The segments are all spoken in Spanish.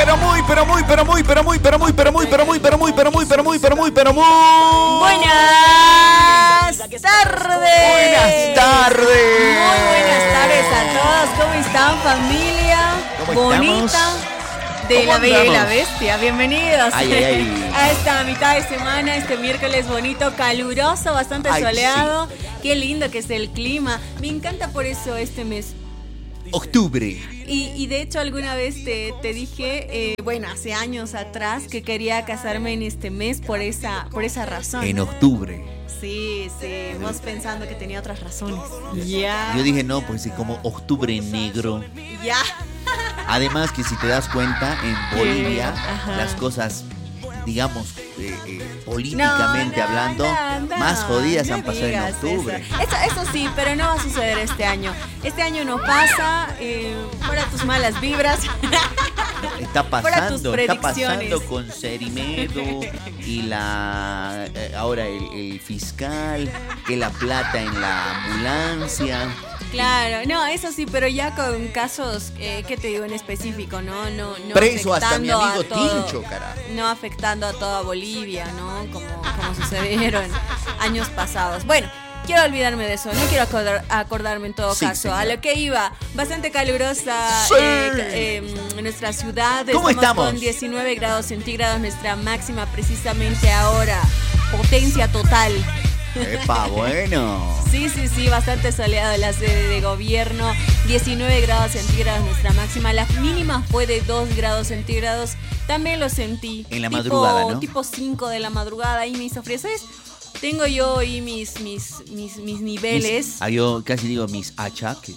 Buenas tardes. Buenas tardes. Muy buenas tardes a todos. ¿Cómo están, familia? ¿Cómo bonita estamos? de La Bella y la andamos? Bestia. Bienvenidos Ay. a esta mitad de semana, este miércoles bonito, caluroso, bastante soleado. Sí. Qué lindo que es el clima. Me encanta por eso este mes. Octubre. Y de hecho alguna vez te dije, bueno, hace años atrás, que quería casarme en este mes por esa razón. En octubre. Sí, vos pensando que tenía otras razones. Ya. Yo dije, no, pues sí, como octubre negro. Ya. Además que si te das cuenta, en Bolivia, Ajá. las cosas, digamos, políticamente hablando, más jodidas no han pasado en digas octubre. Eso sí, pero no va a suceder este año. Este año no pasa, fuera tus malas vibras. Está Fuera tus predicciones. pasando con Cerimedo y ahora el fiscal, que la plata en la ambulancia. Claro, no, eso sí, pero ya con casos, ¿qué te digo en específico? No Preso hasta mi afectando amigo a todo, Tincho, carajo. no afectando a toda Bolivia, ¿no? Como sucedieron años pasados. Bueno, quiero olvidarme de eso, no quiero acordarme en todo Sí, caso. señora. A lo que iba, bastante calurosa Sí. nuestra ciudad. ¿Cómo estamos? Con 19 grados centígrados, nuestra máxima precisamente ahora. Potencia total. Epa, bueno. Sí, bastante soleado en la sede de gobierno, 19 grados centígrados nuestra máxima, la mínima fue de 2 grados centígrados, también lo sentí. En la madrugada, ¿no? Tipo 5 de la madrugada, y me hizo frío, ¿sabes? Tengo yo ahí mis niveles. Yo casi digo mis achaques.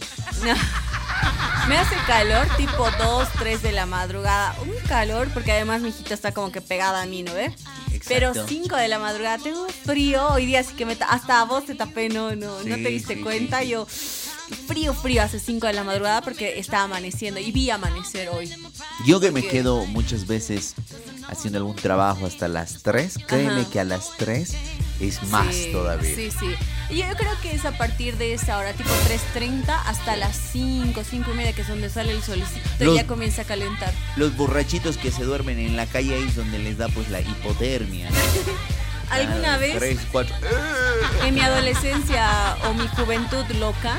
Me hace calor tipo 2, 3 de la madrugada, un calor porque además mi hijita está como que pegada a mí, ¿no ves? Pero 5 de la madrugada, tengo frío, hoy día sí que hasta a vos te tapé, no te diste cuenta, yo frío hace 5 de la madrugada porque estaba amaneciendo y vi amanecer hoy. Yo que me quedo muchas veces haciendo algún trabajo hasta las 3, créeme que a las 3 es más todavía. Sí. Y yo creo que es a partir de esa hora, tipo 3:30 hasta las 5:30, que es donde sale el solecito y ya comienza a calentar. Los borrachitos que se duermen en la calle ahí es donde les da pues la hipotermia, ¿no? ¿Alguna vez 3, 4. en mi adolescencia o mi juventud loca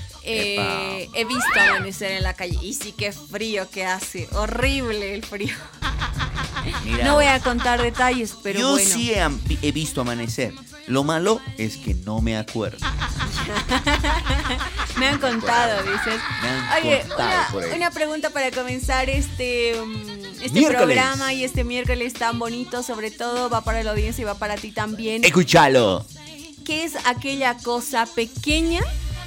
he visto amanecer en la calle? Y sí, qué frío que hace, horrible el frío. Mira, no voy a contar detalles, pero yo bueno. sí he visto amanecer. Lo malo es que no me acuerdo. Me han contado, dices. Me han Oye, contado por ahí. una pregunta para comenzar este Miércoles. programa y este miércoles tan bonito, sobre todo va para la audiencia y va para ti también. Escúchalo. ¿Qué es aquella cosa pequeña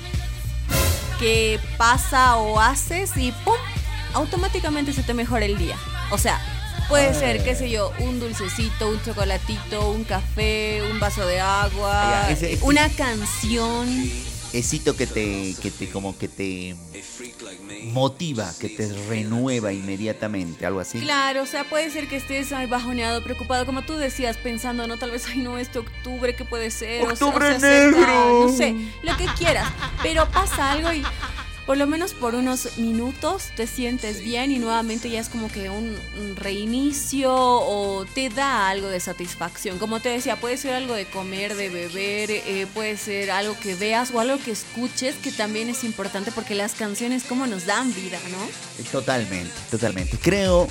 que pasa o haces y ¡pum! Automáticamente se te mejora el día? O sea, puede ser, qué sé yo, un dulcecito, un chocolatito, un café, un vaso de agua, una canción. Esito que te como que te motiva, que te renueva inmediatamente, algo así. Claro, o sea, puede ser que estés bajoneado, preocupado, como tú decías, pensando, no, tal vez, ay, no, este octubre, ¿qué puede ser? ¡Octubre o se acerca, negro! no sé, lo que quieras, pero pasa algo y por lo menos por unos minutos te sientes bien y nuevamente ya es como que un reinicio o te da algo de satisfacción. Como te decía, puede ser algo de comer, de beber, puede ser algo que veas o algo que escuches, que también es importante porque las canciones como nos dan vida, ¿no? Totalmente. Creo,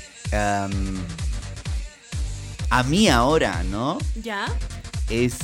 a mí ahora, ¿no? ¿Ya? Es...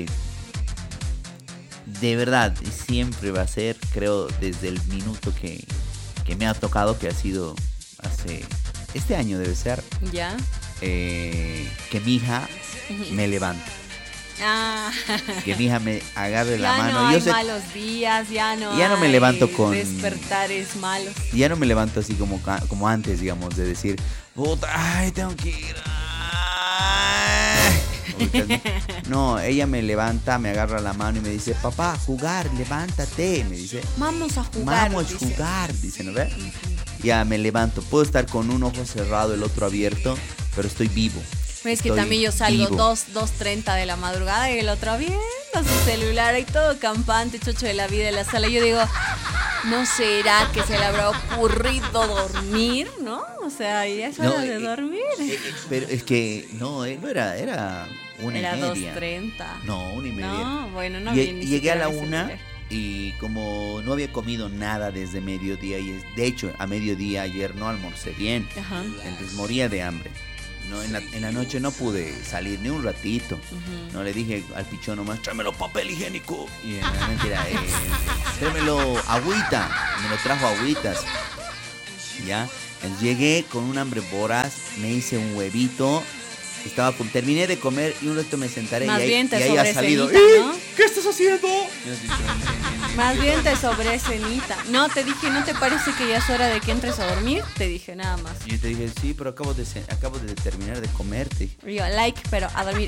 de verdad, siempre va a ser, creo, desde el minuto que me ha tocado, que ha sido hace... Este año debe ser, ¿Ya? que mi hija me levanta. Ah. Que mi hija me agarre la Ya mano. no hay Yo sé, malos días, ya no me hay levanto con... despertares malos. ya no me levanto así como antes, digamos, de decir, puta, ay, tengo que ir. Ay. No, ella me levanta, me agarra la mano y me dice, papá, jugar, levántate, me dice. Vamos a jugar. Vamos a jugar, dice, ¿no ves? Ya me levanto, puedo estar con un ojo cerrado, el otro abierto, pero estoy vivo. Es que Estoy también yo salgo vivo. 2:30 de la madrugada y el otro viendo su celular y todo campante, chocho de la vida en la sala. Yo digo, ¿No será que se le habrá ocurrido dormir, no? O sea, ya es hora de dormir. Pero es que no era 1:30. Era 2:30. No, 1:30. No, bueno, no vi ni Llegué a la siquiera mi 1 celular. y como no había comido nada desde mediodía, y de hecho a mediodía ayer no almorcé bien, Ajá. entonces moría de hambre. No, en la noche no pude salir ni un ratito. No le dije al pichón nomás, tráemelo papel higiénico. Y mentira, tráemelo agüita. Me lo trajo agüitas. Ya. Entonces llegué con un hambre voraz, me hice un huevito. Terminé de comer y un rato me sentaré Más y bien te ahí ha salido. sobrecenita, ¿no? ¿Qué estás haciendo? Más bien te sobrecenita. No, te dije, ¿no te parece que ya es hora de que entres a dormir? Te dije nada más. Y yo te dije, sí, pero acabo de terminar de comerte. Y yo, like, pero a dormir.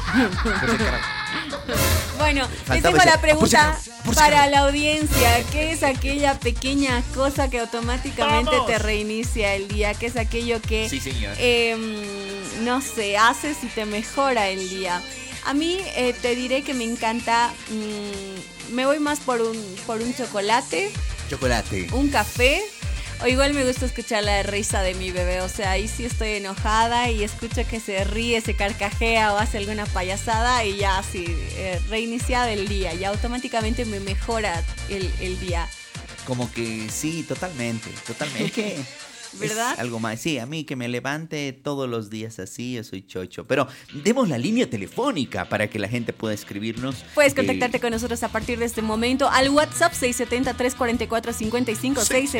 Bueno, les Faltaba tengo la ese, pregunta por si para acaso. la audiencia. ¿Qué es aquella pequeña cosa que automáticamente ¡Vamos! te reinicia el día? ¿Qué es aquello que, Sí, señor. no sé, haces y te mejora el día? A mí te diré que me encanta, me voy más por un chocolate, Chocolate. un café. O igual me gusta escuchar la risa de mi bebé, o sea, ahí sí estoy enojada y escucho que se ríe, se carcajea o hace alguna payasada y ya así, reiniciado el día, ya automáticamente me mejora el día. Como que sí, totalmente. Es que ¿Verdad? es algo más. Sí, a mí que me levante todos los días así, yo soy chocho. Pero demos la línea telefónica para que la gente pueda escribirnos. Puedes contactarte con nosotros a partir de este momento al WhatsApp 670-344-55, Sí,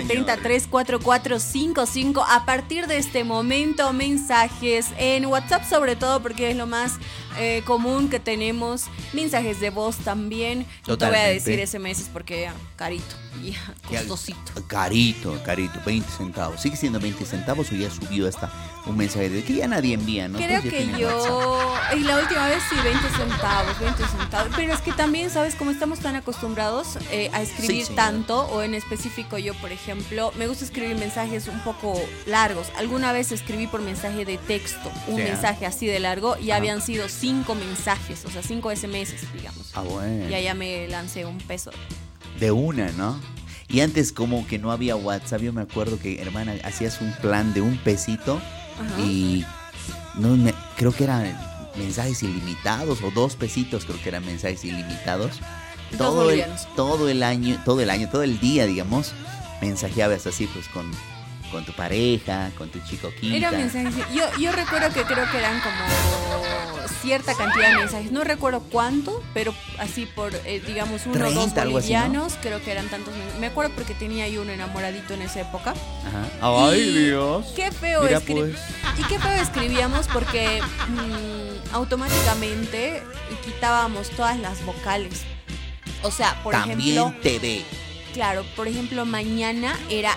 670-344-55. A partir de este momento, mensajes en WhatsApp sobre todo porque es lo más común que tenemos. Mensajes de voz también. No te voy a decir SMS porque ya, carito, ya, costosito. Carito, 20 centavos. ¿Sigue siendo 20 centavos o ya subió hasta un mensaje de que ya nadie envía, ¿no? Creo Todos ya que tienen WhatsApp. y la última vez sí, 20 centavos. Pero es que también, ¿sabes? Como estamos tan acostumbrados a escribir Sí, tanto, o en específico yo, por ejemplo, me gusta escribir mensajes un poco largos. Alguna vez escribí por mensaje de texto, un Sí, mensaje así de largo, y Ajá. habían sido 5 mensajes, o sea, 5 SMS, digamos. Ah, bueno. Y allá me lancé un peso. De una, ¿no? Y antes como que no había WhatsApp, yo me acuerdo que, hermana, hacías un plan de un pesito. Ajá. Y creo que eran mensajes ilimitados o 2 pesitos, creo que eran mensajes ilimitados. 2 bolivianos. Todo el día, digamos, mensajeabas así pues con tu pareja, con tu chico quinta. Era mensajes. Yo recuerdo que creo que eran como cierta cantidad de mensajes. No recuerdo cuánto, pero así por, digamos, 1 o 2 30, algo así, ¿no? bolivianos, creo que eran tantos. Me acuerdo porque tenía yo un enamoradito en esa época. Ajá. Ay, Y Dios. Qué feo Mira, escribir. pues. Y qué feo escribíamos porque automáticamente quitábamos todas las vocales. O sea, por También ejemplo, TV. claro, por ejemplo, mañana era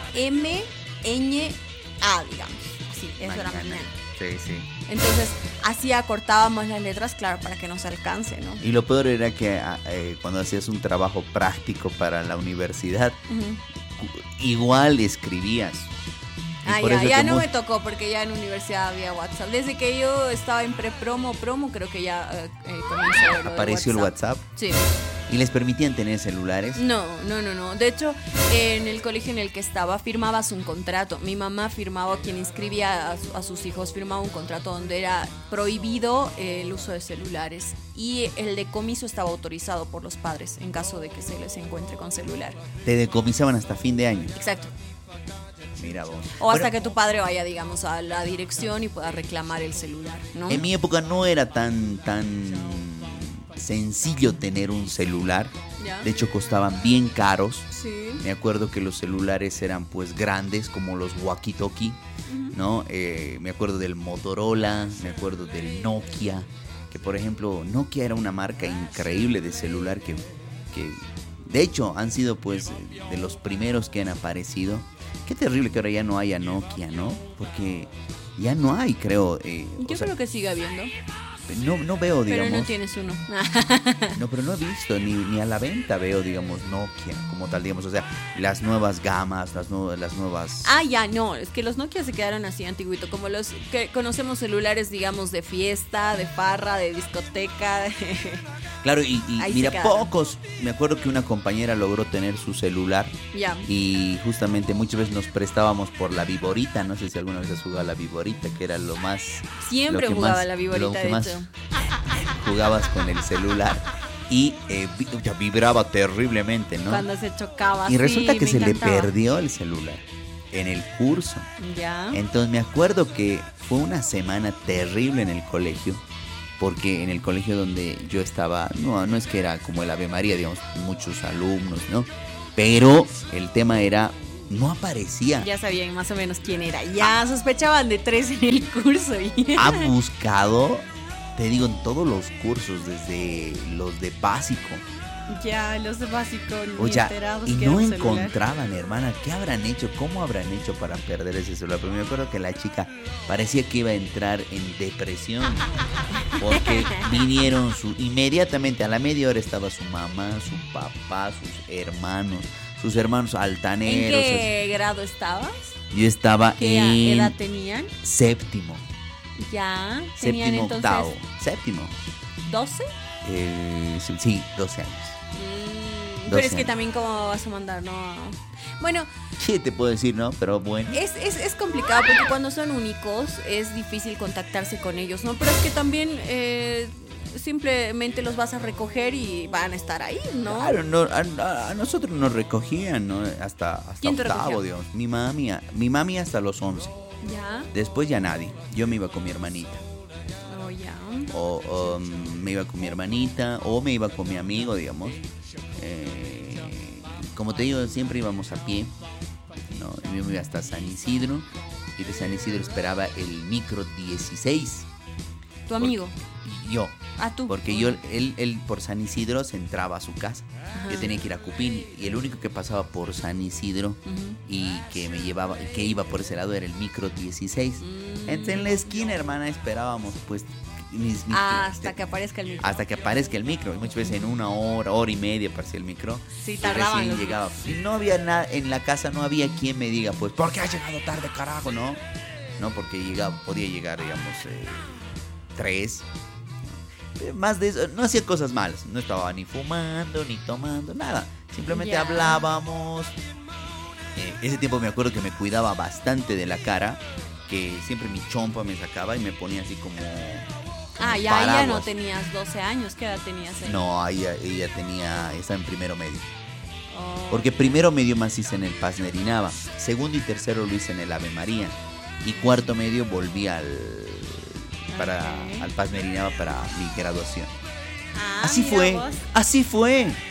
M-Ñ-A, digamos. Así, eso era mañana. Sí, sí. Entonces, así acortábamos las letras, claro, para que nos alcance, ¿no? Y lo peor era que cuando hacías un trabajo práctico para la universidad, Ujú. igual escribías. Y Ah, por ya, eso ya que no mu- me tocó porque ya en universidad había WhatsApp. Desde que yo estaba en promo, creo que ya comenzó lo del apareció el WhatsApp Sí. y les permitían tener celulares. No. De hecho, en el colegio en el que estaba firmabas un contrato. Mi mamá firmaba, quien inscribía a sus hijos, firmaba un contrato donde era prohibido el uso de celulares. Y el decomiso estaba autorizado por los padres en caso de que se les encuentre con celular. Te decomisaban hasta fin de año. Exacto. Mira vos. O hasta Bueno, que tu padre vaya, digamos, a la dirección y pueda reclamar el celular, ¿no? en mi época no era tan sencillo tener un celular. ¿Ya? De hecho, costaban bien caros. Sí. Me acuerdo que los celulares eran pues grandes, como los walkie-talkie, ¿no? Me acuerdo del Motorola, me acuerdo del Nokia, que por ejemplo, Nokia era una marca increíble de celular que de hecho han sido pues de los primeros que han aparecido. Qué terrible que ahora ya no haya Nokia, ¿no? Porque ya no hay, creo. Yo creo que sigue habiendo. no veo, digamos. Pero no tienes uno. No, pero no he visto, ni a la venta veo, digamos, Nokia como tal, digamos, o sea, las nuevas gamas, las nuevas... Ya, no, es que los Nokia se quedaron así antiguito, como los que conocemos celulares, digamos, de fiesta, de farra, de discoteca. Claro, y mira, pocos, me acuerdo que una compañera logró tener su celular Ya. y justamente muchas veces nos prestábamos por la Viborita, no sé si alguna vez has jugado a la Viborita, que era lo más... Siempre jugaba a la Viborita, de hecho. Jugabas con el celular y vibraba terriblemente, ¿no? Cuando se chocaba. Y resulta que se encantaba. le perdió el celular en el curso. Ya. Entonces me acuerdo que fue una semana terrible en el colegio, porque en el colegio donde yo estaba, no es que era como el Ave María, digamos, muchos alumnos, ¿no? Pero el tema era, no aparecía. Ya sabían más o menos quién era. Ya sospechaban de 3 en el curso. Ha buscado, te digo, en todos los cursos, desde los de básico. Ya, los de básico, ni Oye, enterados y que no era un celular. encontraban, hermana, ¿qué habrán hecho? ¿Cómo habrán hecho para perder ese celular? Pero me acuerdo que la chica parecía que iba a entrar en depresión, porque vinieron inmediatamente a la media hora estaba su mamá, su papá, sus hermanos altaneros. ¿En qué grado estabas? Yo estaba ¿Qué en edad tenían? séptimo. Ya, tenían Séptimo, entonces octavo. Séptimo. 12. Sí, 12 años. Pero 12 es que años. también cómo vas a mandar, ¿no? Bueno, ¿Qué te puedo decir, no? Pero bueno. es complicado porque cuando son únicos es difícil contactarse con ellos, ¿no? Pero es que también simplemente los vas a recoger y van a estar ahí, ¿no? Claro, a nosotros nos recogían, ¿no? Hasta ¿Quién te octavo, recogía? digamos. Mi mami hasta los 11. Ya. Después ya nadie. Yo me iba con mi hermanita. Oh, ya. O me iba con mi hermanita, o me iba con mi amigo, digamos. Como te digo, siempre íbamos a pie, ¿no? Yo me iba hasta San Isidro, y de San Isidro esperaba el micro 16. Tu amigo. Yo. Tú. Porque él por San Isidro se entraba a su casa. Ajá. Yo tenía que ir a Cupín, y el único que pasaba por San Isidro Ujú. y que iba por ese lado era el micro 16. Entonces en la esquina, hermana, esperábamos pues Hasta que aparezca el micro. hasta que aparezca el micro. Y muchas veces en una hora y media aparecía el micro. Sí, Y tardaban recién los llegaba. Y no había nada en la casa, no había quien me diga, pues, ¿por qué has llegado tarde, carajo? No, porque podía llegar, digamos, 3. Más de eso, no hacía cosas malas. No estaba ni fumando, ni tomando, nada. Simplemente Ya. hablábamos. Ese tiempo me acuerdo que me cuidaba bastante de la cara, que siempre mi chompa me sacaba y me ponía así como... Ya paraguas. no tenías 12 años. ¿Qué edad tenías ahí? No, ella estaba en primero medio. Oh. Porque primero medio más hice en el Paz Nerinaba, segundo y tercero lo hice en el Ave María, y cuarto medio volví al Paz Nerinaba para mi graduación. Así mira fue, vos.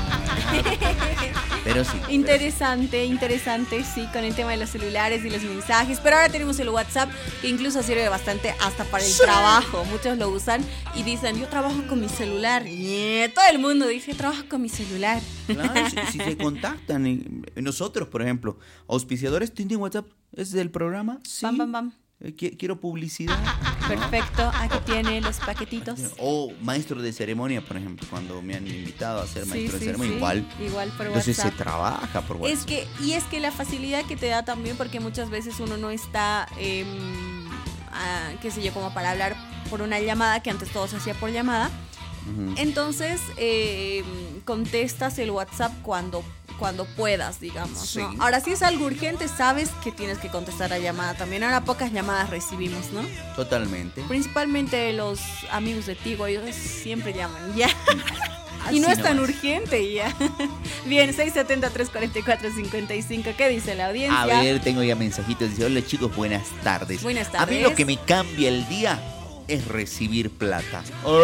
Pero sí. Interesante, sí, con el tema de los celulares y los mensajes. Pero ahora tenemos el WhatsApp, que incluso sirve bastante hasta para el trabajo. Muchos lo usan y dicen, yo trabajo con mi celular. Todo el mundo dice, trabajo con mi celular. Claro, si se contactan. Nosotros, por ejemplo, auspiciadores, ¿tienen WhatsApp? ¿Es del programa? Sí. Bam. Quiero publicidad. Perfecto, aquí tiene los paquetitos. O maestro de ceremonia, por ejemplo, cuando me han invitado a ser maestro de ceremonia, Igual por Entonces WhatsApp. se trabaja por WhatsApp. Es que la facilidad que te da también, porque muchas veces uno no está, qué sé yo, como para hablar por una llamada, que antes todo se hacía por llamada. Ujú. Entonces, contestas el WhatsApp cuando puedas, digamos, Sí. ¿no? Ahora, si es algo urgente, sabes que tienes que contestar la llamada también. Ahora pocas llamadas recibimos, ¿no? Totalmente. Principalmente los amigos de Tigo, ellos siempre llaman, ya. Así Y no es tan nomás. urgente, ya. Bien, 670-344-55. ¿Qué dice la audiencia? A ver, tengo ya mensajitos. Dice, hola chicos, buenas tardes. Buenas A mí tardes. lo que me cambia el día es recibir plata.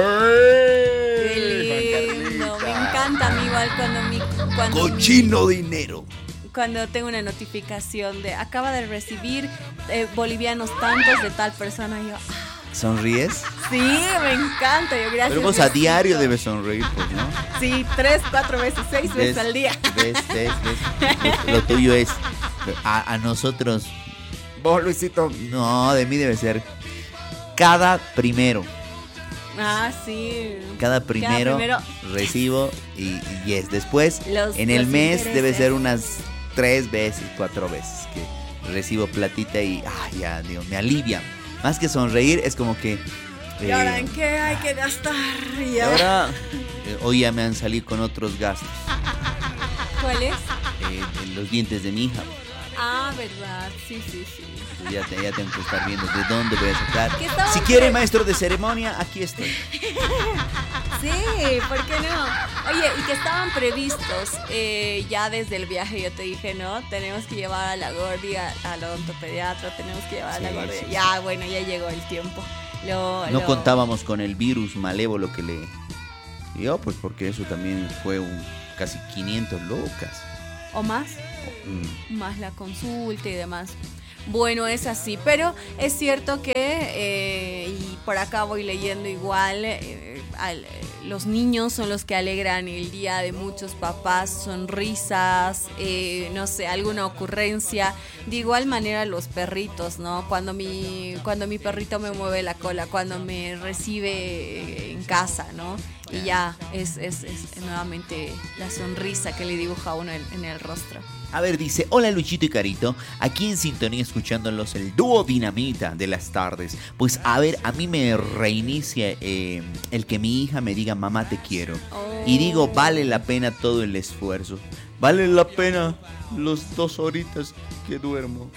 Qué lindo. Me encanta a mí igual Cochino dinero. cuando tengo una notificación de acaba de recibir bolivianos tantos de tal persona. Yo, ¿Sonríes? sí, me encanta. Yo, gracias. Pero vos a Diosito. diario debes sonreír, pues, ¿no? Sí, 3, 4 veces, 6 veces al día. ¿Ves? Lo tuyo es a nosotros. Vos, Luisito. No, de mí debe ser cada primero. Ah, sí. Cada primero recibo y yes. Después, en el mes debe ser unas 3 veces, 4 veces que recibo platita y ya, Dios, me alivia. Más que sonreír, es como que... ¿Y ahora en qué hay que gastar? Y ahora, hoy ya me han salido con otros gastos. ¿Cuáles? Los dientes de mi hija. Ah, verdad, sí. Ya tengo que estar viendo de dónde voy a sacar. Si quiere maestro de ceremonia, aquí estoy. Sí, ¿por qué no? Oye, y que estaban previstos ya desde el viaje, yo te dije, ¿no? Tenemos que llevar a la Gordi al odontopediatra, tenemos que llevar a la Gordi. Sí. Ya, bueno, ya llegó el tiempo. No contábamos con el virus malévolo que le dio, pues porque eso también fue casi 500 lucas. ¿O más? Más la consulta y demás. Bueno, es así, pero es cierto que, y por acá voy leyendo igual, los niños son los que alegran el día de muchos papás, sonrisas, no sé, alguna ocurrencia. De igual manera los perritos, ¿no? Cuando mi perrito me mueve la cola, cuando me recibe en casa, ¿no? Y ya es nuevamente la sonrisa que le dibuja a uno en el rostro. A ver, dice, hola Luchito y Carito, aquí en sintonía escuchándolos el dúo dinamita de las tardes. Pues a ver, a mí me reinicia el que mi hija me diga mamá te quiero. Y digo, vale la pena todo el esfuerzo. Vale la pena los 2 horitas que duermo.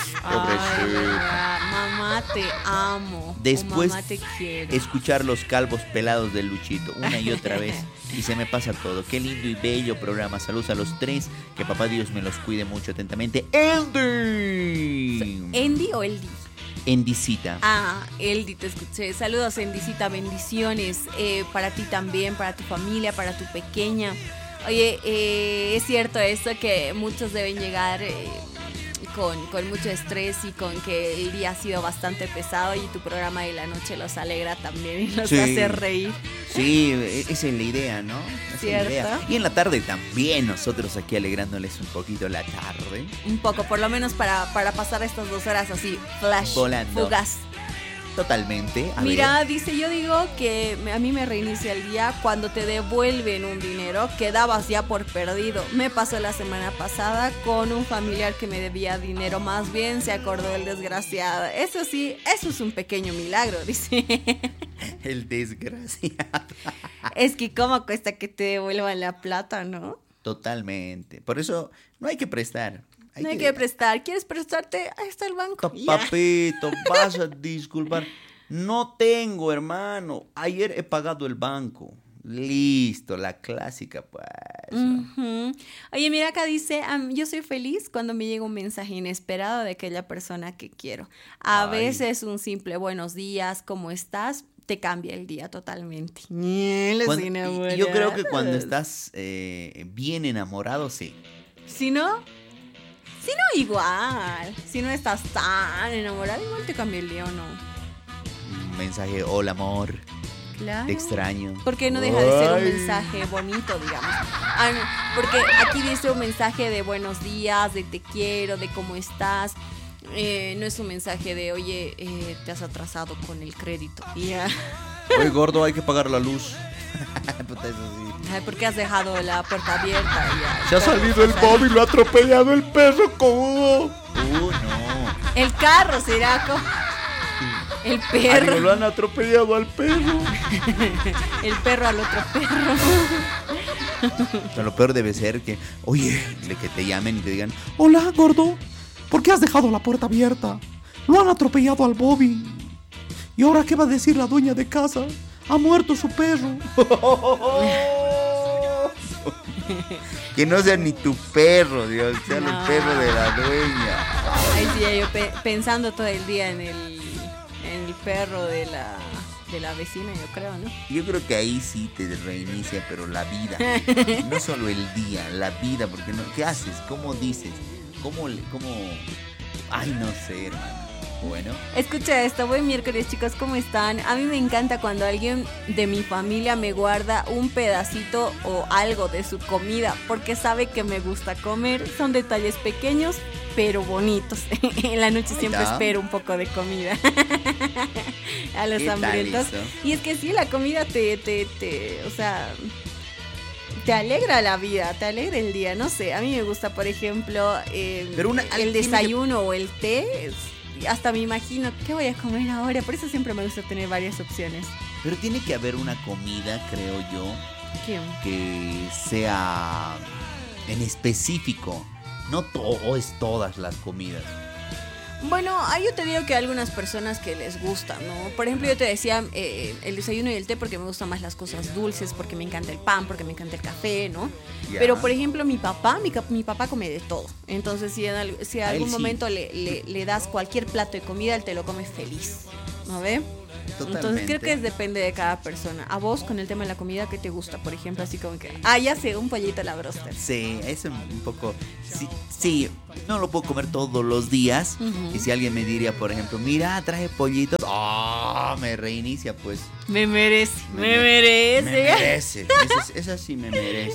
Mamá te amo. Después mamá te quiero. Escuchar los calvos pelados de Luchito una y otra vez y se me pasa todo. Qué lindo y bello programa. Saludos a los 3. Que papá Dios me los cuide mucho atentamente. Andy. ¿Andy o Eldi? Endicita. Eldi, te escuché. Saludos, Endicita, bendiciones para ti también, para tu familia, para tu pequeña. Oye, es cierto esto que muchos deben llegar con mucho estrés y con que el día ha sido bastante pesado y tu programa de la noche los alegra también y los hace reír. Sí, esa es la idea, ¿no? ¿Cierto? Es la idea. Y en la tarde también nosotros aquí alegrándoles un poquito la tarde. Un poco, por lo menos para pasar estas 2 horas así, flash, volando. Fugaz. Totalmente. Mira, dice, yo digo que a mí me reinicia el día cuando te devuelven un dinero que dabas ya por perdido. Me pasó la semana pasada con un familiar que me debía dinero, más bien se acordó el desgraciado. Eso sí, eso es un pequeño milagro, dice. El desgraciado. Es que cómo cuesta que te devuelvan la plata, ¿no? Totalmente. Por eso no hay que prestar. No hay que prestar. ¿Quieres prestarte? Ahí está el banco. Papito, vas a disculpar. No tengo, hermano. Ayer he pagado el banco. Listo, la clásica, pues. Uh-huh. Oye, mira acá dice, yo soy feliz cuando me llega un mensaje inesperado de aquella persona que quiero. A veces un simple buenos días, ¿cómo estás? Te cambia el día totalmente. Yo creo que cuando estás bien enamorado, sí. Si no, igual. Si no estás tan enamorado, igual te cambia el día, ¿o no? Un mensaje, hola amor. Claro. Te extraño. Porque no deja de ser un mensaje bonito, digamos. Porque aquí dice un mensaje de buenos días, de te quiero, de cómo estás. No es un mensaje de, oye, te has atrasado con el crédito. Oye, gordo, hay que pagar la luz. Puta, eso sí. ¿Por qué has dejado la puerta abierta? Se ha salido el Bobby y lo ha atropellado el perro codo. No. El carro, será. El perro. Lo han atropellado al perro. El perro al otro perro. Pero lo peor debe ser que, oye, que te llamen y te digan, hola, gordo, ¿por qué has dejado la puerta abierta? Lo han atropellado al Bobby. ¿Y ahora qué va a decir la dueña de casa? Ha muerto su perro. Que no sea ni tu perro, Dios, sea el perro de la dueña. Ay, sí, yo pensando todo el día en el perro de la vecina, yo creo, ¿no? Yo creo que ahí sí te reinicia, pero la vida. No solo el día, la vida, porque no, ¿qué haces? ¿Cómo dices? ¿Cómo? Ay, no sé, hermano. Bueno. Escucha esto, buen miércoles chicos, ¿cómo están? A mí me encanta cuando alguien de mi familia me guarda un pedacito o algo de su comida, porque sabe que me gusta comer. Son detalles pequeños, pero bonitos. En la noche siempre espero un poco de comida. A los hambrientos. Y es que sí, la comida o sea, te alegra la vida, te alegra el día. No sé, a mí me gusta, por ejemplo, el desayuno o el té. Hasta me imagino, ¿qué voy a comer ahora? Por eso siempre me gusta tener varias opciones. Pero tiene que haber una comida, creo yo, ¿qué? Que sea en específico. No es todas las comidas. Bueno, ahí yo te digo que hay algunas personas que les gusta, ¿no? Por ejemplo, yo te decía el desayuno y el té porque me gustan más las cosas dulces, porque me encanta el pan, porque me encanta el café, ¿no? Yeah. Pero, por ejemplo, mi papá come de todo. Entonces, si en algún momento le das cualquier plato de comida, él te lo come feliz, ¿no ve? Totalmente. Entonces creo que depende de cada persona. A vos con el tema de la comida, ¿qué te gusta? Por ejemplo, así como que, ya sé, un pollito a la broster. Sí, es un poco, sí, no lo puedo comer todos los días. Y si alguien me diría, por ejemplo, mira, traje pollitos, me reinicia, pues. Me merece. Esa sí me merece.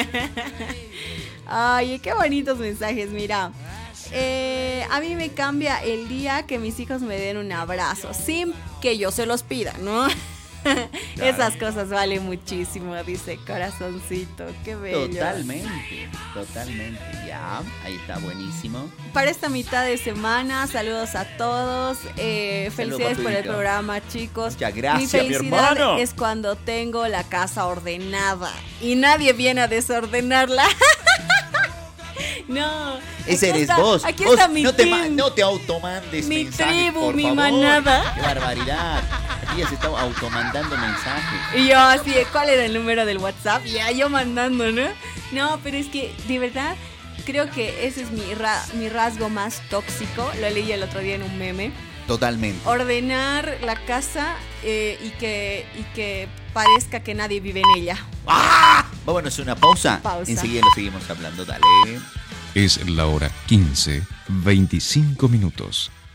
Ay, qué bonitos mensajes, mira. A mí me cambia el día que mis hijos me den un abrazo, sin que yo se los pida, ¿no? Claro. Esas cosas valen muchísimo, dice corazoncito, qué bello. Totalmente, ya, ahí está buenísimo. Para esta mitad de semana, saludos a todos, felicidades por el programa, chicos. Muchas gracias, mi felicidad, mi hermano. Es cuando tengo la casa ordenada y nadie viene a desordenarla. No, ese eres vos. Aquí está mi no te automandes mi mensajes, tribu, por mi favor. manada. Qué barbaridad. Aquí ya se está automandando mensajes. Y yo así, ¿cuál era el número del WhatsApp? Ya yo mandando, ¿no? No, pero es que de verdad creo que ese es mi rasgo más tóxico. Lo leí el otro día en un meme. Totalmente. Ordenar la casa y que parezca que nadie vive en ella. Vámonos a una pausa. Enseguida lo seguimos hablando, dale. Es la hora 15:25.